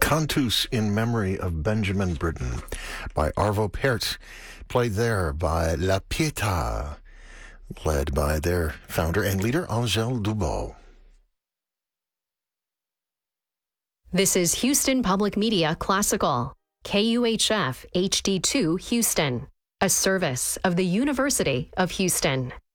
Cantus in Memory of Benjamin Britten by Arvo Pärt, played there by La Pietà, led by their founder and leader, Angèle Dubot. This is Houston Public Media Classical, KUHF HD2 Houston, a service of the University of Houston.